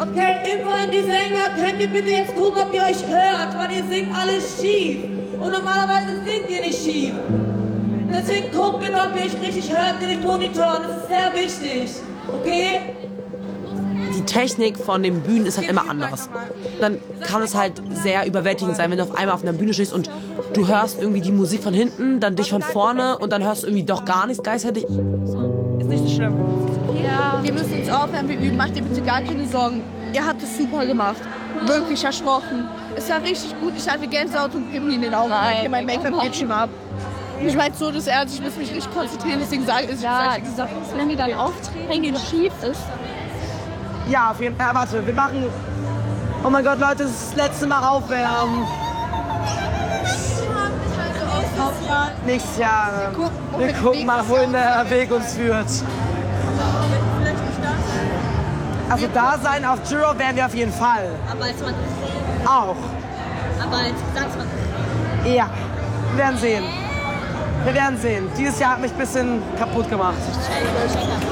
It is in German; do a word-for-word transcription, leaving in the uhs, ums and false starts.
Okay, immerhin die Sänger, könnt ihr bitte jetzt gucken, ob ihr euch hört, weil ihr singt alles schief. Und normalerweise singt ihr nicht schief. Deswegen guckt bitte, ob ihr euch richtig hört in den Monitoren, das ist sehr wichtig. Okay? Die Technik von den Bühnen ist halt immer anders. Dann kann es halt sehr überwältigend sein, wenn du auf einmal auf einer Bühne stehst und du hörst irgendwie die Musik von hinten, dann dich von vorne und dann hörst du irgendwie doch gar nichts gleichzeitig. Ist nicht schlimm. Ja. Wir müssen uns aufhören, wir üben. Macht dir bitte gar keine Sorgen. Ihr habt es super gemacht. Wirklich versprochen. Es war richtig gut. Ich hatte Gänsehaut und Pimmel in den Augen. Nein. Mein Make-up geht schon ab. Ich meine so, das ernst. Ich muss mich richtig konzentrieren. Deswegen sage ich, ja, gesagt, wenn die dann auftreten, schief ist. Ja, auf jeden Fall. Ja, warte, wir machen... Oh mein Gott, Leute, das ist das letzte Mal aufwärmen. Nächstes Jahr. Wir gucken mal, wohin der Weg uns führt. Also da sein auf Giro werden wir auf jeden Fall. Aber als man auch. Aber als Gesangsmann. Ja, wir werden sehen. Wir werden sehen. Dieses Jahr hat mich ein bisschen kaputt gemacht.